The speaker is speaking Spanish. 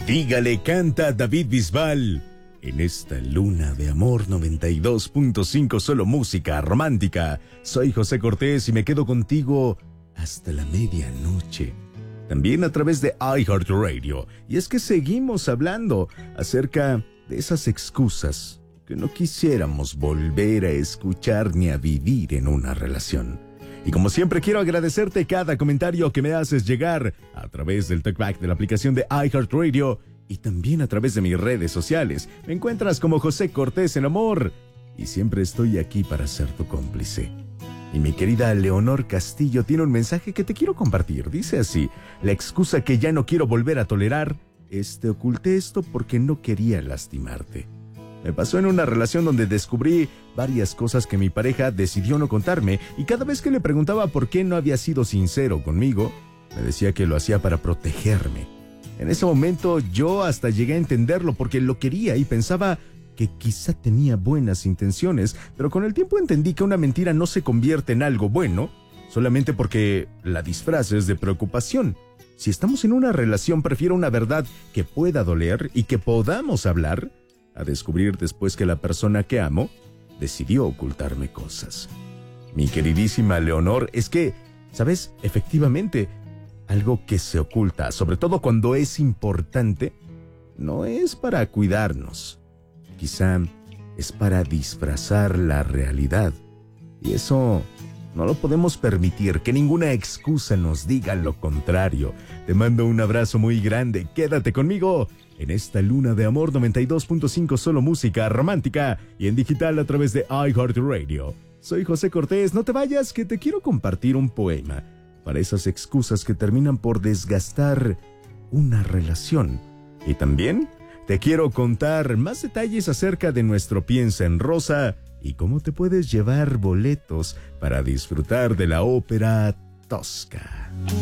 Dígale canta David Bisbal. En esta luna de amor 92.5 solo música romántica. Soy José Cortés y me quedo contigo hasta la medianoche. También a través de iHeartRadio. Y es que seguimos hablando acerca de esas excusas que no quisiéramos volver a escuchar ni a vivir en una relación. Y como siempre quiero agradecerte cada comentario que me haces llegar a través del talkback de la aplicación de iHeartRadio y también a través de mis redes sociales. Me encuentras como José Cortés en Amor y siempre estoy aquí para ser tu cómplice. Y mi querida Leonor Castillo tiene un mensaje que te quiero compartir. Dice así: la excusa que ya no quiero volver a tolerar es te oculté esto porque no quería lastimarte. Me pasó en una relación donde descubrí varias cosas que mi pareja decidió no contarme y cada vez que le preguntaba por qué no había sido sincero conmigo, me decía que lo hacía para protegerme. En ese momento yo hasta llegué a entenderlo porque lo quería y pensaba que quizá tenía buenas intenciones, pero con el tiempo entendí que una mentira no se convierte en algo bueno solamente porque la disfraces de preocupación. Si estamos en una relación, prefiero una verdad que pueda doler y que podamos hablar a descubrir después que la persona que amo decidió ocultarme cosas. Mi queridísima Leonor, es que, ¿sabes? Efectivamente, algo que se oculta, sobre todo cuando es importante, no es para cuidarnos. Quizá es para disfrazar la realidad. Y eso no lo podemos permitir, que ninguna excusa nos diga lo contrario. Te mando un abrazo muy grande. Quédate conmigo en esta luna de amor 92.5 solo música romántica y en digital a través de iHeartRadio. Soy José Cortés, no te vayas que te quiero compartir un poema para esas excusas que terminan por desgastar una relación. Y también te quiero contar más detalles acerca de nuestro Piensa en Rosa y cómo te puedes llevar boletos para disfrutar de la ópera Tosca.